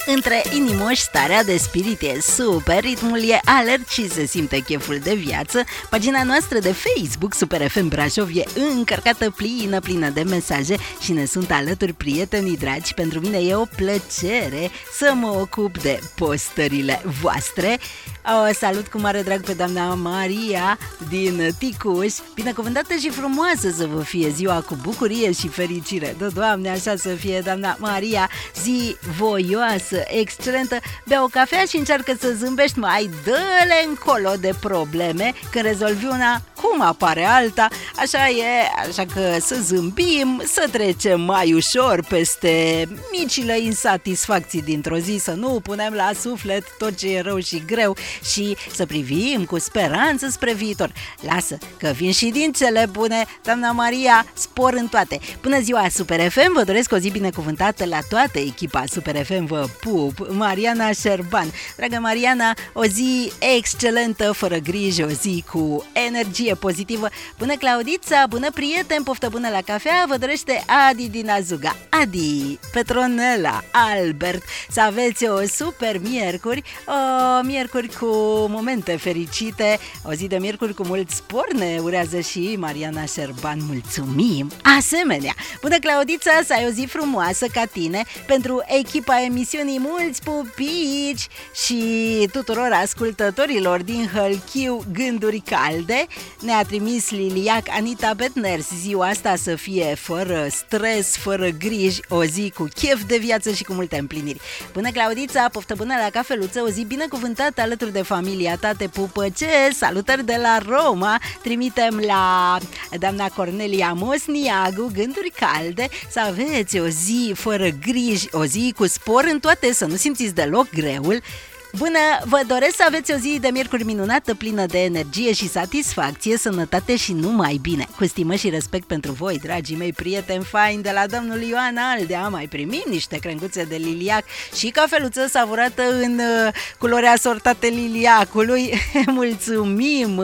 Între inimoși starea de spirit e super, ritmul e alert și se simte cheful de viață. Pagina noastră de Facebook, Super FM Brașov, e încărcată plină de mesaje și ne sunt alături prietenii dragi. Pentru mine e o plăcere să mă ocup de postările voastre. O salut cu mare drag pe doamna Maria din Ticuș. Binecuvântată și frumoasă să vă fie ziua, cu bucurie și fericire. Doamne, așa să fie, doamna Maria. Zi voioasă, excelentă. Bea o cafea și încearcă să zâmbești. Mai dă-le încolo de probleme. Când rezolvi una, cum apare alta. Așa e, așa că să zâmbim, să trecem mai ușor peste micile insatisfacții dintr-o zi, să nu punem la suflet tot ce e rău și greu și să privim cu speranță spre viitor. Lasă că vin și din cele bune, doamna Maria, spor în toate. Bună ziua, Super FM, vă doresc o zi binecuvântată la toată echipa Super FM, vă pup. Mariana Șerban. Dragă Mariana, o zi excelentă, fără griji, o zi cu energie pozitivă. Bună Claudița, bună prieten, poftă bună la cafea, vă dorește Adi din Azuga. Adi, Petronela, Albert, să aveți o super miercuri, o miercuri cu momente fericite, o zi de miercuri cu mult spor ne urează și Mariana Șerban, mulțumim! Asemenea, bună Claudița, să ai o zi frumoasă ca tine, pentru echipa emisiunii mulți pupici și tuturor ascultătorilor din Hălchiu, gânduri calde. Ne-a trimis Liliac Anita Betner, ziua asta să fie fără stres, fără griji, o zi cu chef de viață și cu multe împliniri. Bună Claudița, poftă bună la cafeluță, o zi binecuvântată alături de familia ta, te pupă, ce salutări de la Roma, trimitem la doamna Cornelia Mosniagu, gânduri calde, să aveți o zi fără griji, o zi cu spor în toate, să nu simțiți deloc greul. Bună, vă doresc să aveți o zi de miercuri minunată, plină de energie și satisfacție, sănătate și numai bine. Cu stimă și respect pentru voi, dragii mei prieteni faini, de la domnul Ioan Aldea mai primim niște crenguțe de liliac și cafeluță savurată în culori asortate liliacului. Mulțumim!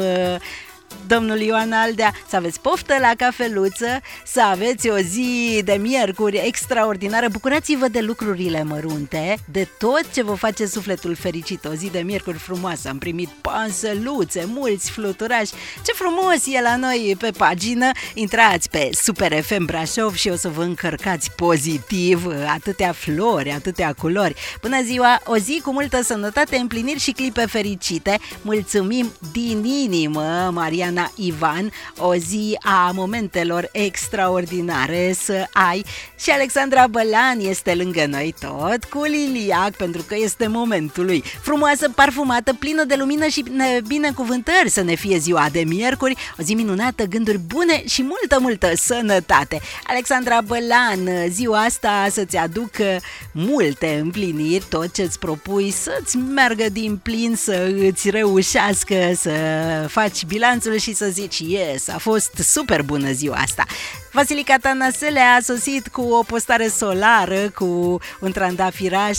Domnul Ioan Aldea, să aveți poftă la cafeluță, să aveți o zi de miercuri extraordinară, bucurați-vă de lucrurile mărunte, de tot ce vă face sufletul fericit. O zi de miercuri frumoasă, am primit pansăluțe, mulți fluturași, ce frumos e la noi pe pagină. Intrați pe Super FM Brașov și o să vă încărcați pozitiv, atâtea flori, atâtea culori. Bună ziua, o zi cu multă sănătate, împliniri și clipe fericite. Mulțumim din inimă, Mariana Ivan, o zi a momentelor extraordinare să ai. Și Alexandra Bălan este lângă noi tot cu liliac, pentru că este momentul lui. Frumoasă, parfumată, plină de lumină și binecuvântări să ne fie ziua de miercuri, o zi minunată, gânduri bune și multă sănătate. Alexandra Bălan, ziua asta să-ți aducă multe împliniri, tot ce-ți propui să-ți meargă din plin, să îți reușească, să faci bilanțul și să zici, yes, a fost super bună ziua asta. Vasilica Tănăsele a sosit cu o postare solară, cu un trandafiraș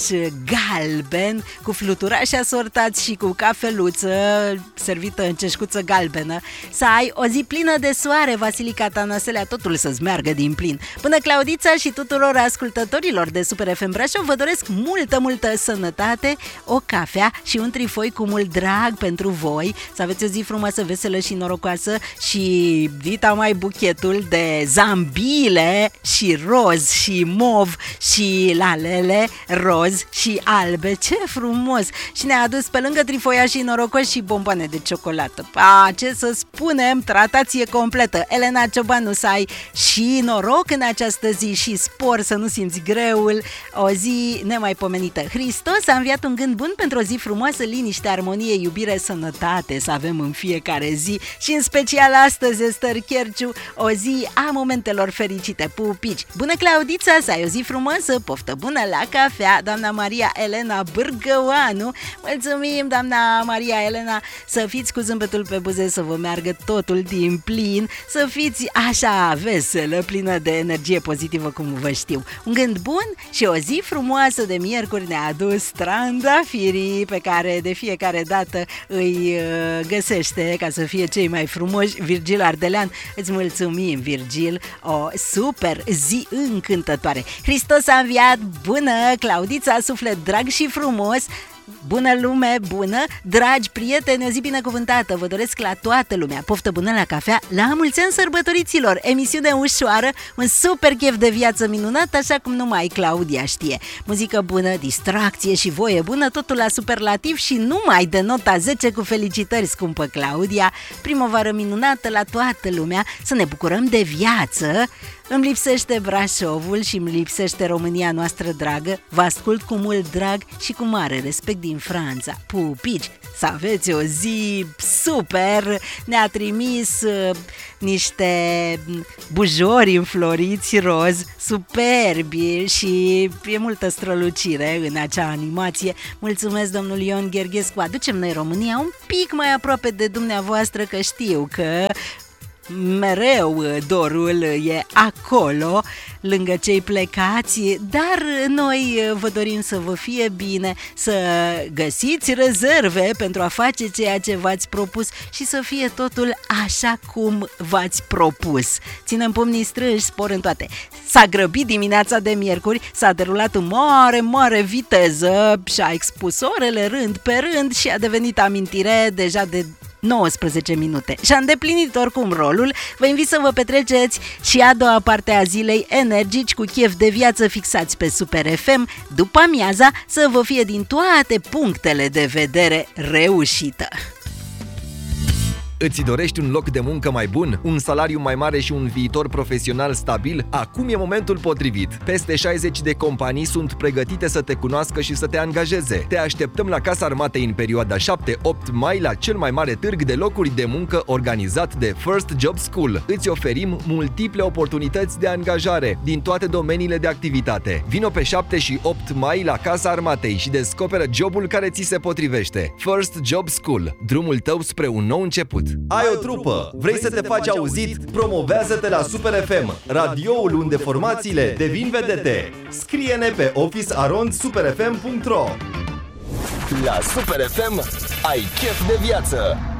galben, cu fluturași asortați și cu cafeluță servită în ceșcuță galbenă. Să ai o zi plină de soare, Vasilica Tănăsele, totul să-ți meargă din plin. Până Claudița și tuturor ascultătorilor de Super FM Brașov, vă doresc multă sănătate, o cafea și un trifoi cu mult drag pentru voi. Să aveți o zi frumoasă, veselă și norocoasă și dita mai buchetul de zambile și roz și mov și lalele roz și albe. Ce frumos! Și ne-a adus pe lângă trifoiașii norocoși și bomboane de ciocolată. Ce să spunem, tratație completă. Elena Ciobanu, să ai și noroc în această zi și spor, să nu simți greul, o zi nemaipomenită. Hristos a înviat un gând bun pentru o zi frumoasă, liniște, armonie, iubire, sănătate să avem în fiecare zi și în special astăzi, Esther Cherciu, o zi a momentelor fericite, pupici. Bună Claudița, să ai o zi frumoasă, poftă bună la cafea, doamna Maria Elena Bârgăoanu. Mulțumim, doamna Maria Elena, să fiți cu zâmbetul pe buze, să vă meargă totul din plin, să fiți așa veselă, plină de energie pozitivă cum vă știu. Un gând bun și o zi frumoasă de miercuri ne-a adus trandafirii pe care de fiecare dată îi găsește ca să fie cei mai frumoși. Virgil Ardelean, îți mulțumim, Virgil, o super zi încântătoare. Hristos a înviat, bună Claudița, suflet drag și frumos. Bună lume, bună, dragi prieteni, o zi binecuvântată, vă doresc la toată lumea, poftă bună la cafea, la mulți ani sărbătoriților, emisiune ușoară, un super chef de viață minunat, așa cum numai Claudia știe. Muzică bună, distracție și voie bună, totul la superlativ și numai de nota 10 cu felicitări, scumpă Claudia, primăvară minunată la toată lumea, să ne bucurăm de viață. Îmi lipsește Brașovul și îmi lipsește România noastră dragă. Vă ascult cu mult drag și cu mare respect din Franța. Pupici, să aveți o zi super! Ne-a trimis niște bujori înfloriți roz, superbi și e multă strălucire în acea animație. Mulțumesc, domnul Ion Gherghescu. Aducem noi România un pic mai aproape de dumneavoastră, că știu că mereu dorul e acolo, lângă cei plecați, dar noi vă dorim să vă fie bine, să găsiți rezerve pentru a face ceea ce v-ați propus și să fie totul așa cum v-ați propus. Ținem pumnii strânși, spor în toate. S-a grăbit dimineața de miercuri, s-a derulat în mare viteză și a expus orele rând pe rând și a devenit amintire deja de 19 minute. Și-a îndeplinit oricum rolul. Vă invit să vă petreceți și a doua parte a zilei energici, cu chef de viață, fixați pe Super FM, după amiaza să vă fie din toate punctele de vedere reușită. Îți dorești un loc de muncă mai bun, un salariu mai mare și un viitor profesional stabil? Acum e momentul potrivit. Peste 60 de companii sunt pregătite să te cunoască și să te angajeze. Te așteptăm la Casa Armatei în perioada 7-8 mai la cel mai mare târg de locuri de muncă organizat de First Job School. Îți oferim multiple oportunități de angajare din toate domeniile de activitate. Vino pe 7 și 8 mai la Casa Armatei și descoperă jobul care ți se potrivește. First Job School, drumul tău spre un nou început. Ai o trupă, vrei să te faci auzit? Promovează-te la Super FM, radioul unde formațiile devin vedete. Scrie-ne pe office@superfm.ro. La Super FM ai chef de viață.